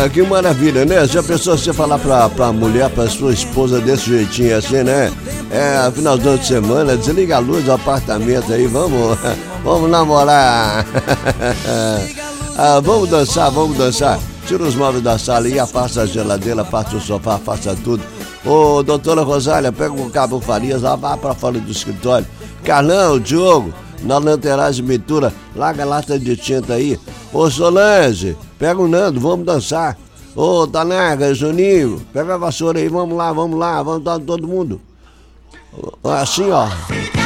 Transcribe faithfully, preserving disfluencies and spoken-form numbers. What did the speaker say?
Ah, que maravilha, né? Já pensou você falar pra, pra mulher, pra sua esposa desse jeitinho assim, né? É, final de semana, desliga a luz do apartamento aí, vamos, vamos namorar. Ah, vamos dançar, vamos dançar. Tira os móveis da sala e afasta a geladeira, afasta o sofá, afasta tudo. Ô, doutora Rosália, pega o Cabo Farias, lá vai pra fora do escritório. Carlão, Diogo, na lanteragem de pintura, larga a lata de tinta aí. Ô, Solange, pega o Nando, vamos dançar. Ô, Tanaga, Juninho, pega a vassoura aí, vamos lá, vamos lá, vamos dar todo mundo. Assim, ó.